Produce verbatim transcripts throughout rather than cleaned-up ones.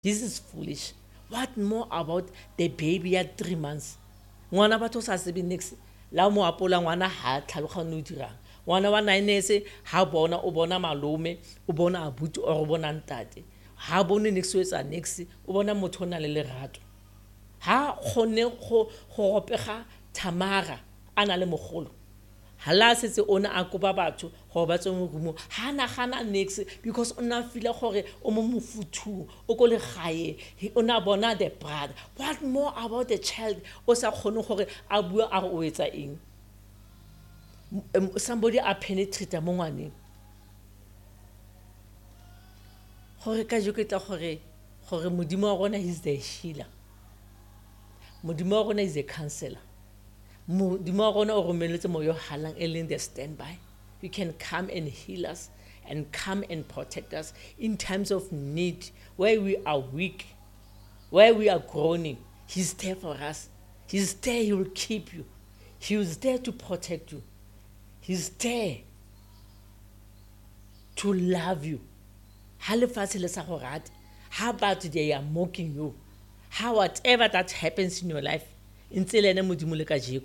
This is foolish. What more about the baby at three months? Ngwana batho sa se be next la mo apola ngwana ha tlhalogano o dirang. Ngwana wa nine se ha bona o bona malome, o bona abuti o go bona ntate. Ha bone next wetsa next o bona motho na le lerato. Ha khone go go gopega Tamara ana le mogolo. Hala setse ona a kopa batho go ba tswe mo rumo ha na gana next because ona feel gore o mo mofuthu o ko le gae ona bona the brother. What more about the child o sa khone gore a bua a go etsa eng? Somebody a penetrate mo ngwaneng gore ka jo ke tla gore gore modimo wa rona is the healer. Modimo wa rona is a counselor. Modimo wa rona o romeletse moyo halang e leng the standby. You can come and heal us and come and protect us in times of need where we are weak, where we are groaning. He's there for us. He's there, he will keep you. He is there to protect you. He's there to love you. Ha lefatshe le sa go rata, how about they are mocking you? How whatever that happens in your life, ntse le ene modimo le ka jeko.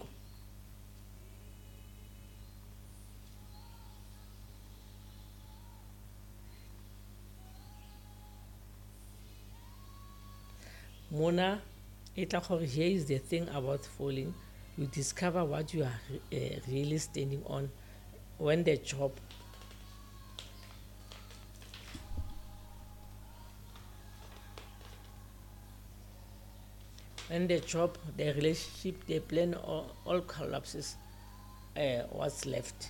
Mona, etla gore here is the thing about falling. You discover what you are uh, really standing on when the job when the job, the relationship, the plan all, all collapses, uh, what's left.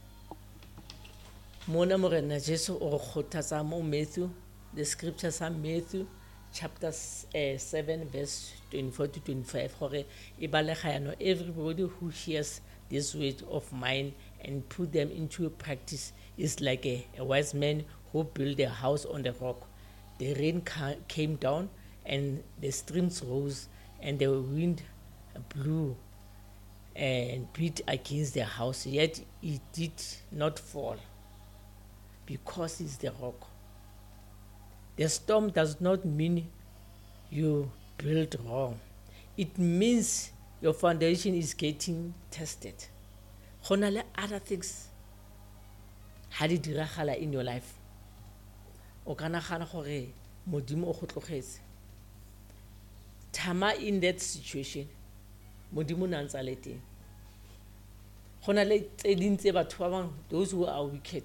Mona morena Jesu o kgothatsa mo Matthew, the scriptures are Matthew chapter uh, seven verse twenty-four to twenty-five gore e balega yana everybody who hears this word of mine and put them into practice is like a, a wise man who built a house on the rock. The rain ca- came down and the streams rose and the wind blew and beat against the house, yet it did not fall because it's the rock. The storm does not mean you built wrong. It means your foundation is getting tested. Go na le other things ha di diragala in your life. O kana gana gore modimo o go tlogetse. Tama in that situation, modimo na ntsa le teng. Go na le tse dintse batho ba bang, those who are wicked,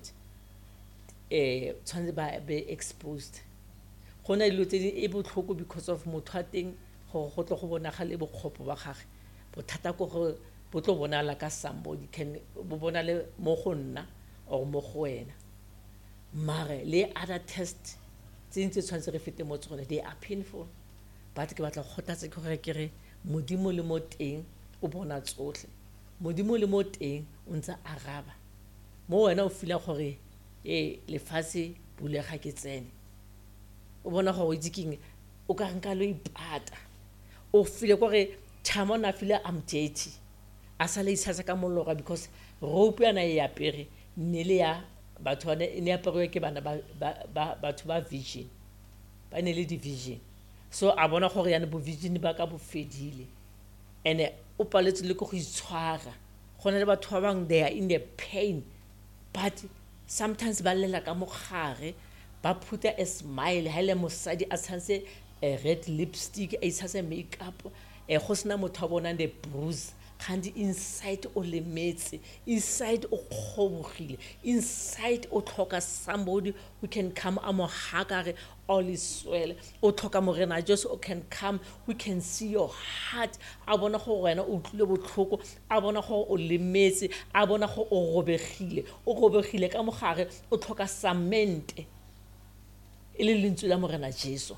eh tshwanetse ba be exposed. Go na le tse di e botlhoko because of motho a teng go go tlo go bonagale bokgopo ba gagwe. Bothata go go bo tlo bonala ka somebody can bo bonale mo go nna or mo go wena. Mare le other test tse ntse tshwanetse re fete mo tsone, they are painful. But ke batla kgothatsa ke gore ke re modimo le mo teng o bona tsotlhe. Modimo le mo teng o ntse araba. Mo wena o fila gore eh lefatshe bulega ke tsene. O bona go itse keng o ka nka lo ipata. O file gore Tama na file am dirty. Asale isasa ka molora because rope yana e apere nele ya batho ne ne apere ke bana ba ba batho ba vision. Ba ne le division. So a bona gore yana bo vision ba ka bo fedile. Ene o paletse le go itshwara. Gona le batho ba bang they are in the pain, but sometimes ba lela ka mogare ba putha a smile ha le mosadi a tshantse a red lipstick a tshantse makeup e go sena motho a bona the bruise kandi inside o lemetse, inside o khobogile, inside o tlhoka somebody who can come a mo hagare all is well. O tlhoka morena just o can come, we can see your heart. A bona go wena o tlile botlhoko, a bona go o lemetse, a bona go o robegile, o robegile ka mogare o tlhoka cement e le lentswe la morena Jesu.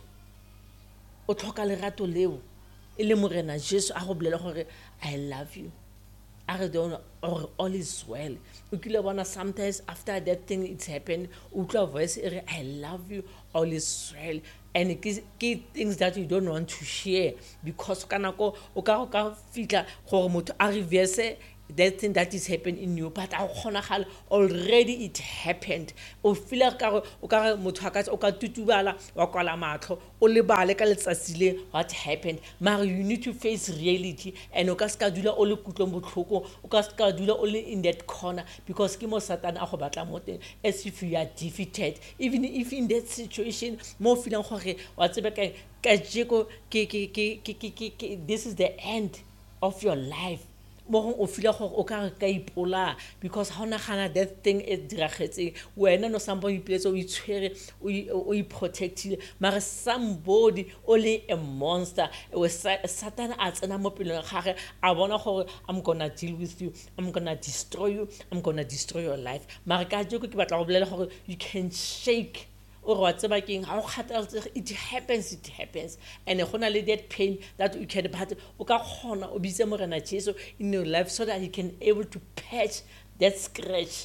O tlhoka lerato leo e le morena Jesu a go bolela gore I love you. I don't or all is well. Ukile bona sometimes after that thing it's happened, utla voice ere I love you, all is well. And it is things that you don't want to share because kana ko o ka ka fitla gore motho a reverse that thing that is happening in you, but already it happened. O feel like o ka motho a ka o ka tutubala wa kwala matlho o lebale ka letsatsi le what happened. Mara you need to face reality, and o ka ska dula o le kutlong botlhoko, o ka ska dula o le in that corner, because ke mo Satan a go batla mo teng, as if you are defeated. Even if in that situation mo feeling gore wa tsebe ka ka jeko ke ke ke ke ke this is the end of your life. Mo o feel gore o ka ka ipola, because ha ona gana that thing e diragetseng wena no somebody place o itshwere o i protectile, mara somebody only a monster o Satan a tsena mo pelong gage a bona gore I'm gonna deal with you, I'm gonna destroy you, I'm gonna destroy your life. Mara ka jeko ke batla go bolela gore you can shake or what's about king how it happens, it happens, and gonna let that pain that you can but o ka khona o bitse morena Jesu in your life so that he can able to patch that scratch.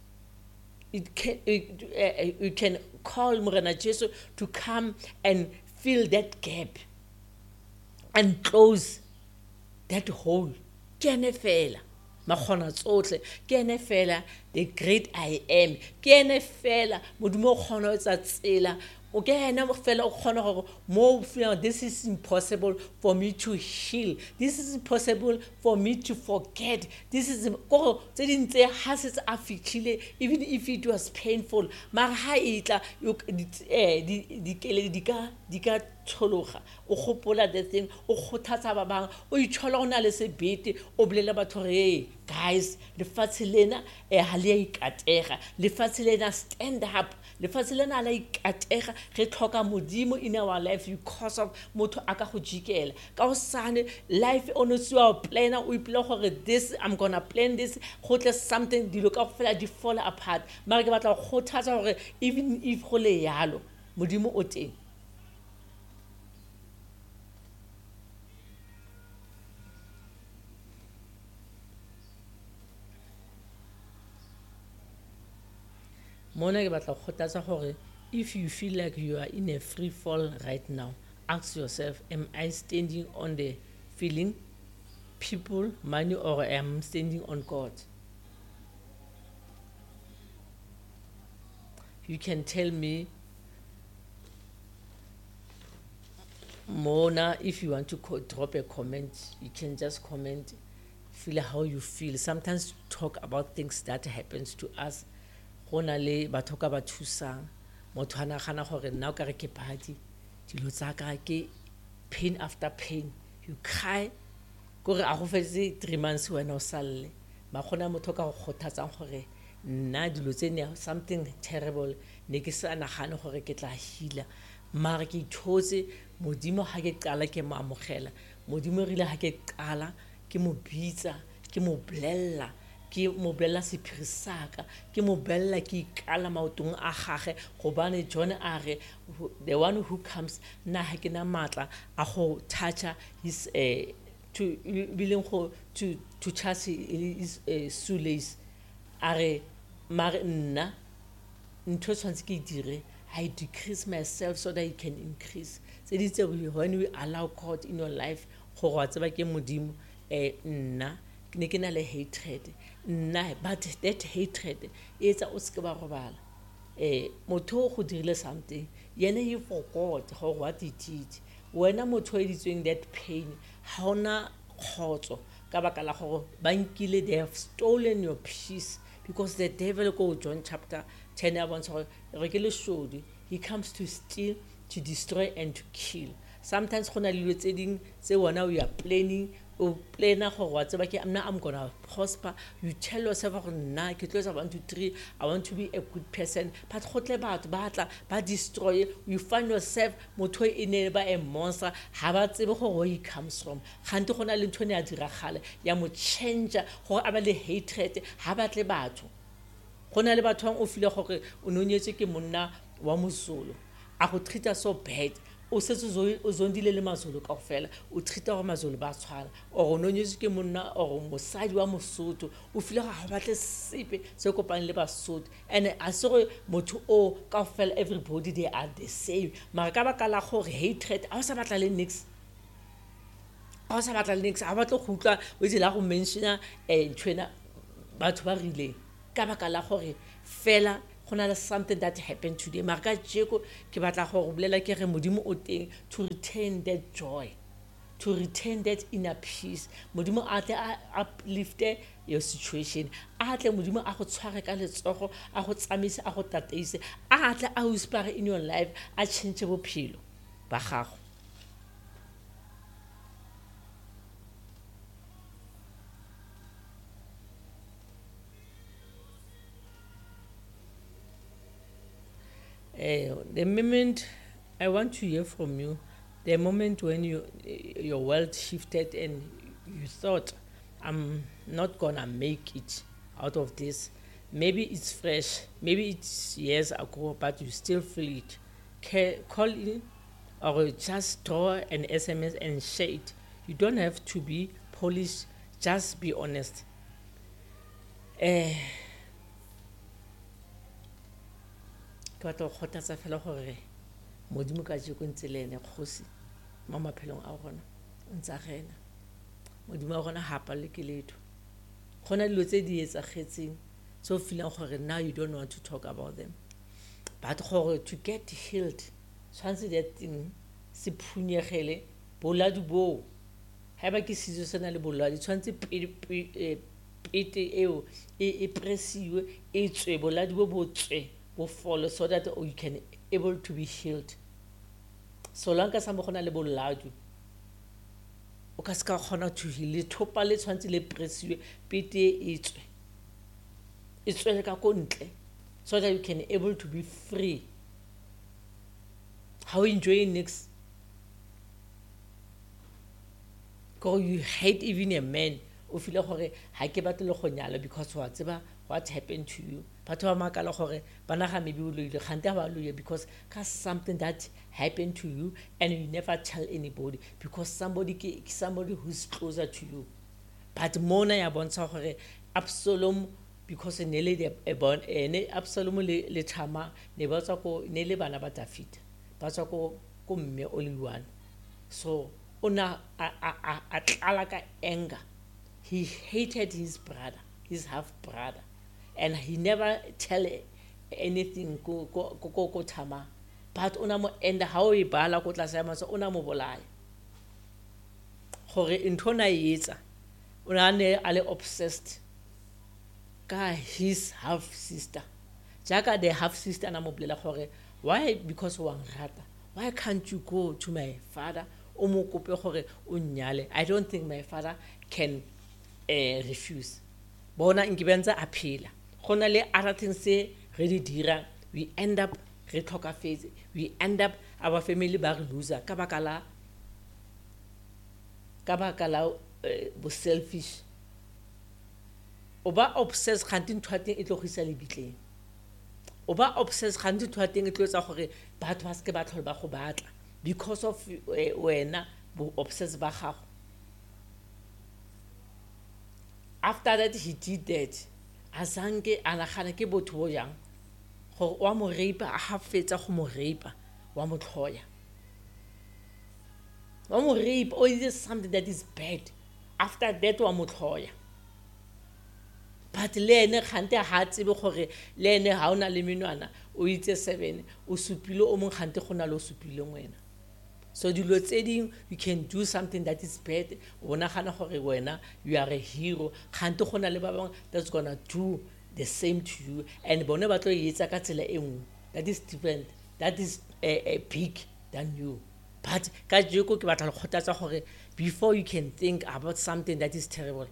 It can it, uh, you can call morena Jesu to come and fill that gap and close that hole. Kene fela makgona tsotle ke ene fela the great I am, ke ene fela modimo khona tsa tsela o ke ena fela o khona gore mo feel this is impossible for me to heal, this is impossible for me to forget, this is go tse dintse ha se a fitlhile even if it was painful, mara ha itla eh di di di ka di ka tshologa o gopola the thing o khothatsa ba bang o itshola ona le sebete o bolela batho re guys le fatshe lena e ha le ikatega le fatshe lena stand up le fatshe lena la ikatega re tlhoka modimo in our life because of motho aka go jikela ka o sane life ono siwa planner o ipela gore this I'm gonna plan this gotle something dilo ka go fela di fall apart, mara ke batla go khothatsa gore even if go le yalo modimo o teng. Mona ke batla go kgothatsa gore if you feel like you are in a free fall right now, ask yourself, am I standing on the feeling, people, money, or am I standing on God? You can tell me, Mona, if you want to co drop a comment, you can just comment, feel how you feel. Sometimes talk about things that happens to us. Gona le batho ka ba thusang motho ana gana gore nna o ka re ke padi dilo tsa ka ke pain after pain, you cry gore a go fetse three months wena o salle ba gona motho ka go khothatsang gore nna dilo tse ne something terrible ne ke sa nagane gore ke tla hila, mara ke thotse modimo ha ke qala ke mo amogela modimo rile ha ke qala ke mo bitsa ke mo blella ke mo bella sephiri saka ke mo bella ke ikala maotong a gage gobane John a re the one who comes na ha ke na matla a go toucha his uh, to bileng go to to touch his uh, shoelace a re mare nna ntho tshwantse ke dire I decrease myself so that he can increase. So this is when we allow God in your life go wa tseba ke modimo eh nna ne ke na le hatred nna, but that hatred it's a uske ba robala eh motho go dirile something yene he forgot how what it did wena motho e ditsweng that pain ha ona khotso ka baka la gore bankile they have stolen your peace, because the devil go John chapter ten about re ke le shodi he comes to steal, to destroy and to kill. Sometimes gona le tse ding tse wona we are planning o plana go wa tseba ke amna I'm gonna prosper, you tell yourself na ke tlosa one two three I want to be a good person, but gotle batho ba tla ba destroy, you find yourself motho e ne ba a monster ha ba tsebe go where he comes from. Ganti gona le ntho ne a dira gale ya mo change go aba le hatred ha ba tle batho gona le batho o file gore o nonyetse ke monna wa mosolo a go treat so bad o setse o zondile le mazolo kaofela o treata go mazolo ba tshwana o no nyetse ke monna o mosadi wa mosotho o file ga batle sepe se kopang le basotho, and a se go motho o kaofela everybody they are the same, mara ka baka la gore hatred a o sa batla le nix ga o sa batla le nix ga batlo go utlwa o itse la go mentiona um nthoena batho ba rileng ka baka la gore fela go na le something that happened today mara ka jeko ke batla gore bolela ke re modimo o teng to return that joy, to return that inner peace. Modimo a tle a uplifte your situation, a tle modimo a go tshware ka letsogo, a go tsamaise, a go tataise, a tle a whisper in your life, a change bophelo ba gago. Uh, the moment I want to hear from you, the moment when you your world shifted and you thought, I'm not gonna make it out of this. Maybe it's fresh, maybe it's years ago, but you still feel it. Ca- Call in or just draw an S M S and share it. You don't have to be polished, just be honest. Uh, ke batla go kgothatsa fela gore modimo ka jeko ntse le ene kgosi mo maphelong a rona o ntse a rena modimo a rona hapa le ke letho gona dilo tse di etsagetseng so feeling gore now you don't want to talk about them, but gore to get healed tshwantse that thing se phunyegele boladu bo ha ba ke sizo sena le boladu tshwantse pete eo e presiwe e tswe boladu bo bo tswe bo follow so that you can able to be healed. So long as mo gona le boladu o ka se ka kgona to heal le thopa le tshwantse le presiwe pete e tswe e tswe ka ko ntle so that you can able to be free. How enjoy next go you hate even a man o feel gore ha ke batle le go nyala because wa tseba what happened to you, batho ba makala gore bana ga maybe o loile gante ba loile because ka something that happened to you and you never tell anybody because somebody somebody who's closer to you. But mona ya bontsha gore Absalom because ne le e bon ene Absalom le le Thama ne ba tswa ko ne le bana ba David ba tswa ko ko mme o le one, so ona a a a tlala ka anger. He hated his brother, his half brother, and he never tell anything ko ko ko ko Thama, but ona mo enda ha o e bala ko tlase ya matso ona mo bolaya gore ntona etsa ona ne a le obsessed ka his half sister jaka the half sister na mo bolela gore why because wa nrata why can't you go to my father o mo kope gore o nyale. I don't think my father can uh, refuse bona nkibenza a phela gona le other things se re di dira we end up re tlhokafetse we end up our family ba re loser ka baka la ka baka la bo selfish oba obsessed ganti ntwateng e tlo go isa le bitleng oba obsessed ganti ntwateng e tlo etsa gore batho ba se ba tlhole ba go batla because of wena bo obsessed ba gago. After that he did that azange anagana ke botho bo yang gore wa mo rape a ha fetsa go mo rape wa mo tlhoya wa mo rape or is something that is bad after that wa mo tlhoya, but le ene gante ha tsebe gore le ene ha ona le menwana o itse seven o supile o mong gante gona le o supile ngwena. So dilo tse ding you can do something that is bad bona gana gore wena you are a hero gante gona le ba bang that's gonna do the same to you and bona ba tlo etsa ka tsela e nngwe that is different, that is a, a big than you. But ka jeko ke batla le kgothatsa gore before you can think about something that is terrible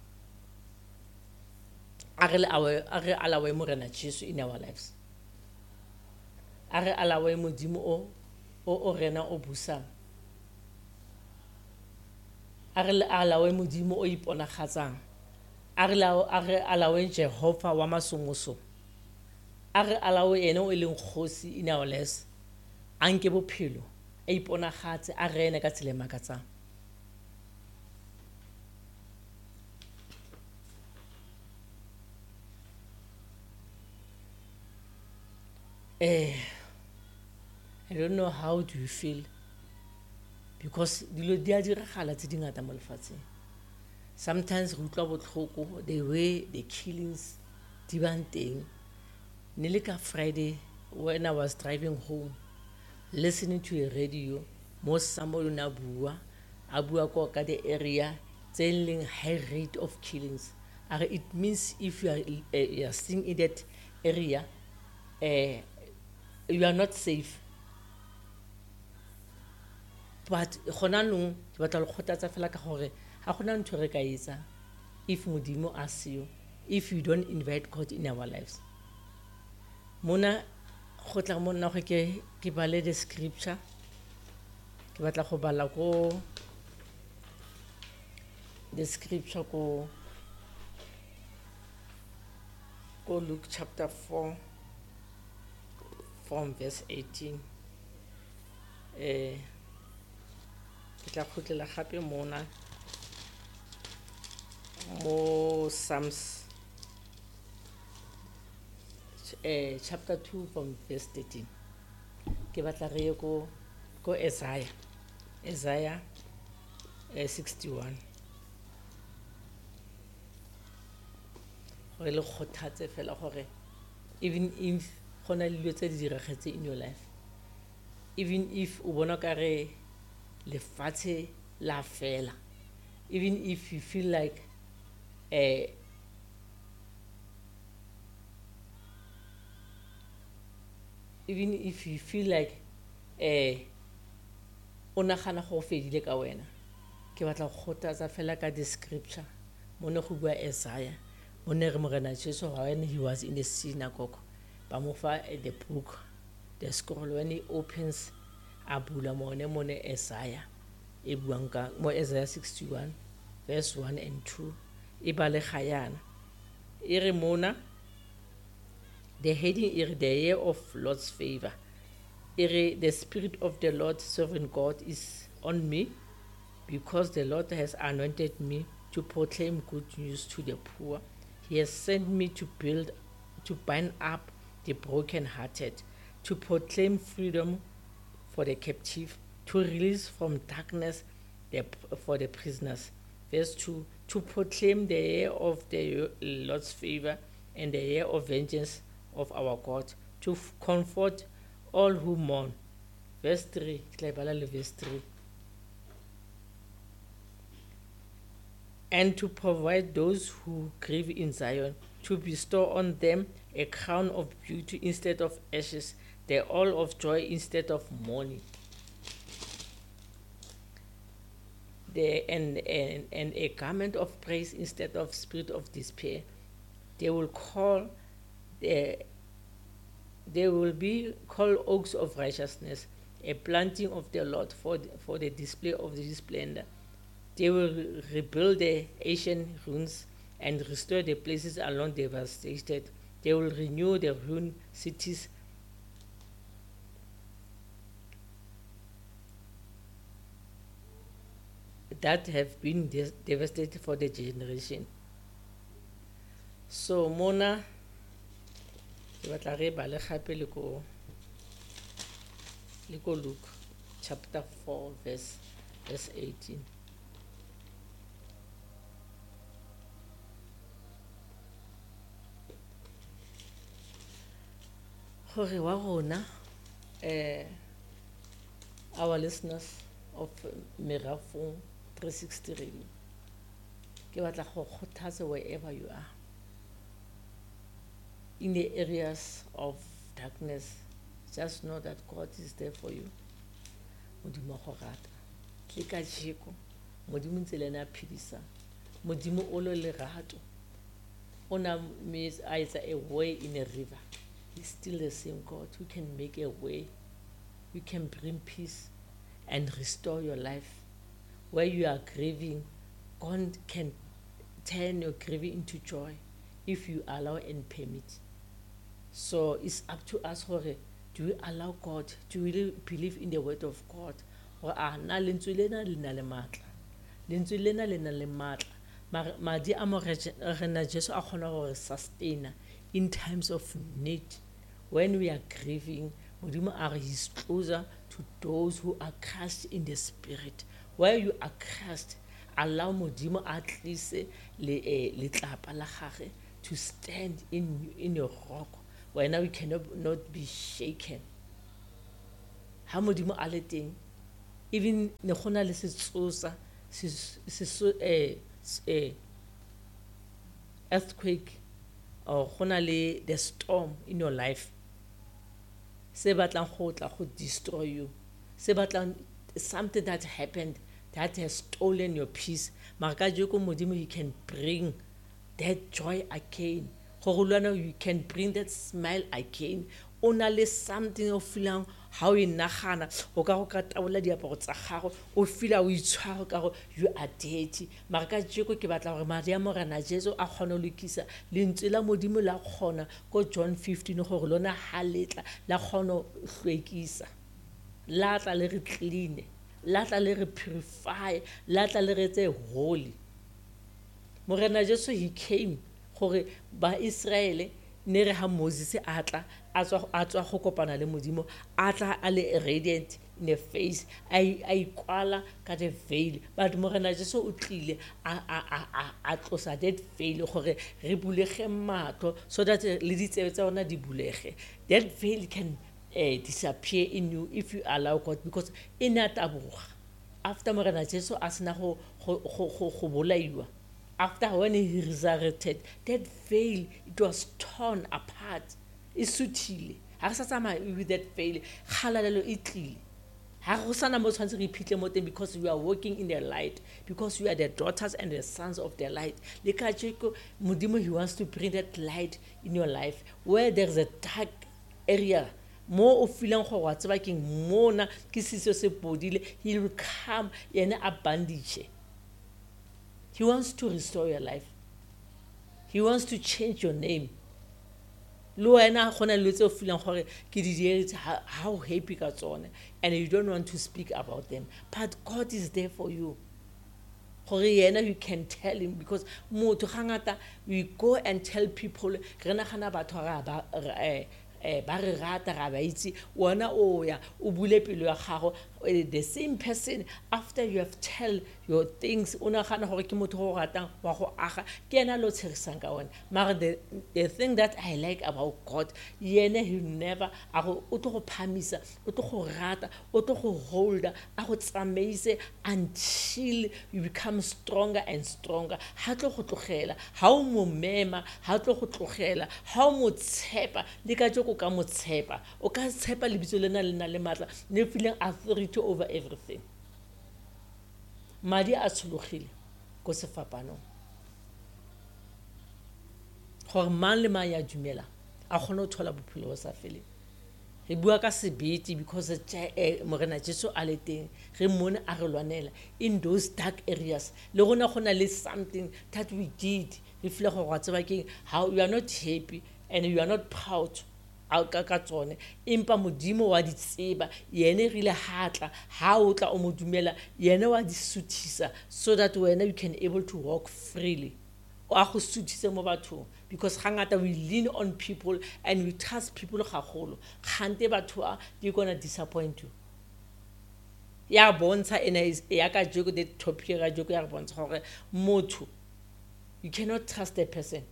are are alawe morena Jesu in our lives, are alawe modimo o o rena o busang, are alawe modimo o iponagatsang, are alawe Jehova wa masongoso, are alawe ene o leng kgosi in our lives anke bophelo a iponagatse a rena ka tsela makatsang. Eh I don't know how do you feel because dilo di a diragala tse dingata mo lefatsheng. Sometimes re utlwa botlhoko the way the killings di bang teng. Ne le ka Friday when I was driving home, listening to a radio, mo somebody na bua a bua ko ka the area tse leng high rate of killings. Are it means if you are, uh, you are staying in that area, uh, you are not safe. But gona nong ke batla le kgothatsa fela ka gore ha gona ntho re ka etsa if modimo a seo, if you don't invite God in our lives. Mona go tla mo nna go ke ke bale the scripture ke batla go bala ko the scripture ko ko Luke chapter four from verse eighteen. eh ke tla khutlela gape mona mo Psalms eh chapter two from verse thirteen. Ke batla re ye ko ko Isaiah Isaiah eh, sixty-one. Gore le khothatse fela gore even if gona le tse di diragetse in your life, even if o bona ka re lefatshe la fela, even if you feel like eh even if you feel like eh o nagana go fedile ka wena, ke batla go kgothatsa fela ka the scripture mone go bua Isaiah mone re morena Jesu when he was in the synagogue ba mo fa the book, the scroll, when he opens a bula mone mone Isaiah e buang ka mo Isaiah sixty-one verse one and two e ba le khayana e re mona the heading is the year of Lord's favor. E re the spirit of the Lord sovereign God is on me because the Lord has anointed me to proclaim good news to the poor. He has sent me to build to bind up the brokenhearted, to proclaim freedom for the captive, to release from darkness the, for the prisoners. Verse two, to proclaim the year of the Lord's favor and the year of vengeance of our God, to f- comfort all who mourn. Verse three, verse three. And to provide those who grieve in Zion, to bestow on them a crown of beauty instead of ashes, the oil of joy instead of mourning. The, and, and, and a garment of praise instead of spirit of despair. They will call the, they will be called oaks of righteousness, a planting of the Lord for the, for the display of His splendor. They will rebuild the ancient ruins and restore the places along devastated. They will renew the ruined cities that have been de- devastated for the generation. So mona ke batla re bale gape le ko le ko Luke chapter four verse verse eighteen. Gore wa rona eh our listeners of Merafong three sixty radio, ke batla go kgothatsa wherever you are in the areas of darkness, just know that God is there for you. Modimo go rata ke ka jeko modimo ntse le na phidisa modimo o lo lerato ona means either a way in a river. He's still the same God who can make a way, who can bring peace and restore your life. Where you are grieving, God can turn your grieving into joy if you allow and permit. So it's up to us, Hore, do we allow God, do we really believe in the word of God? Or ah na lentswe lena le na le matla. Lentswe lena le na le matla. Madi a mo rena Jesu a kgona gore sustain in times of need. When we are grieving, modimo a re he's closer to those who are crushed in the spirit. Where you are crushed, allow modimo a tlise le eh, letlapa la gage to stand in in your rock where now you cannot not be shaken. Ha modimo a le teng, even ne gona le setsosa se se eh eh earthquake or gona le the storm in your life, se batlang go tla go destroy you, se batlang something that happened that has stolen your peace, maka jeko modimo he can bring that joy again. You can bring that smile again. Only something of feeling how in nagana o ka go ka tabola diaparo tsa gago o feel o itshwara ka go you are dirty. Maka jeko ke batla gore Maria Morena Jesu a kgona lokisa lentswe la modimo la kgona ko John fifteen gore lona ha letla la kgona hlwekisa, la tla le re clean, la tla le re purify, la tla le re tse holy. Morena Jesu he came gore ba Israel ne re ha Moses atla a tswa a tswa go kopana le modimo atla a le radiant in the face, ai ai kwala ka the veil, but Morena Jesu o tlile a a a a tlosa that veil gore re bulege matlo so that le ditsebe tsa ona di bulege. That veil can uh, disappear in you if you allow God, because ina taboga after Morena Jesu asina go go go go bolaiwa. After when he resurrected, that veil, it was torn apart. It's sutile. Ha sa tsama with that veil. Halalelo itlile. Ha go sana mo tshwantse re iphitle mo teng, because you are walking in the light, because you are the daughters and the sons of the light. Le ka jeko modimo he wants to bring that light in your life where there's a dark area. Mo o feeling go wa tseba keng mona ke siso se bodile, he will come yena a bandage. He wants to restore your life. He wants to change your name. Lo ena gona le tse o feeling gore ke di dire how happy ka tsone and you don't want to speak about them, but God is there for you. Gore yena you can tell him, because motho gangata we go and tell people re nagana batho ga ba eh eh ba re rata ga ba itse wona o ya o bule pelo ya gago, the same person after you have tell your things una gana gore ke motho go ratang wa go aga ke ena lo tshegisang ka wona. Mara the the thing that I like about God, yena he never a go o to go phamisa, o to go rata, o to go hold, a go tsamaise until you become stronger and stronger. Ha tlo go tlogela ha o mo mema, ha tlo go tlogela ha o mo tshepa le ka joko ka mo tshepa, o ka tshepa le bitso lena lena le matla ne feeling authority over everything. Madi a tsologile go sefapano gore man le man ya dumela a gone o thola bophelo bo sa fele. Re bua ka sebete because Morena Jesu a le teng re mone a re lwanela in those dark areas. Le gona gona le something that we did re feel go wa tseba keng how you are not happy and you are not proud ka ka tsone, empa modimo wa di tseba yene rile hatla ha o tla o modumela yene wa di suthisa so that when you can able to walk freely o a go suthisa mo bathong, because hangata we lean on people and we trust people gagolo khante batho they're gonna disappoint you. Ya bontsha ena is ya ka joko the topic ya joko ya bontsha gore motho you cannot trust a person.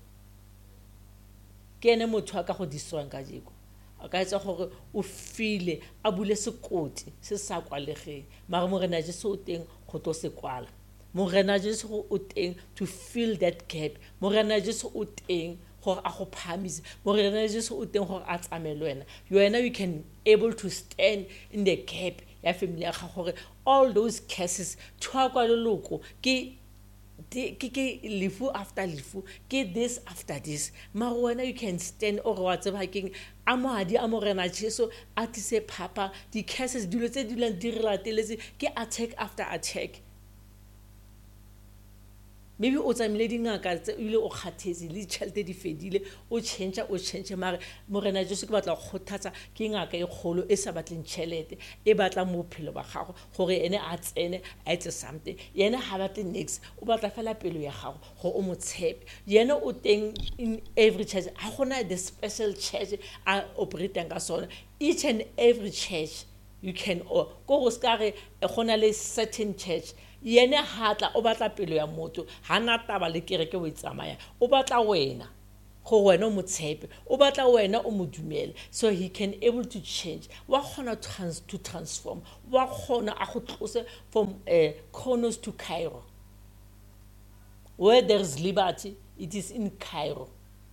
Kene motho a ka go diswang ka jeko a ka etsa gore o feel a bule sekoti se sa kwalege, mara Morena Jesu o teng go tlo se kwala. Morena Jesu o teng to fill that gap. Morena Jesu o teng gore a go phamise. Morena Jesu o teng gore a tsamele wena. You know you can able to stand in the gap ya family ya gore all those cases twa kwa leloko ke ke lifu after lifu ke this after this, mara wena you can stand or wa tseba keng a madi a Morena Jesu a tse papa di cases dilo tse dilang di relateletse ke attack after attack. maybe o tsamaile dingaka tse ile o kgathetse le tšhelete di fedile o change o change mare morena Jesu ke batla go kgothatsa ke ngaka e kgolo e sa batleng tšhelete e batla mo bophelo ba gago gore ene a tsene a etse something yena ha batle next o batla fela pelo ya gago go o mo tshepe yena o teng in every church a gona the special church a operating ka sona each and every church you can go go ska re gona le certain church yena hatla o batla pelo ya motho hana taba le kereke o itsamaya o batla wena go wena o mo tshepe o batla wena o mo dumele so he can able to change wa khona trans to transform wa khona a go tlose from uh, Kronos to Cairo where there is liberty it is in Cairo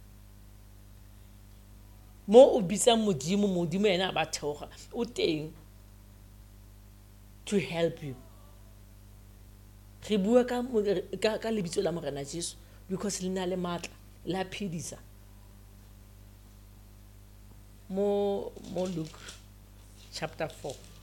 mo o bitsa modimo modimo yena ba theoga o teng to help you re bua ka ka lebitso la morena Jesu because le na le matla la phedisa mo mo Luke chapter four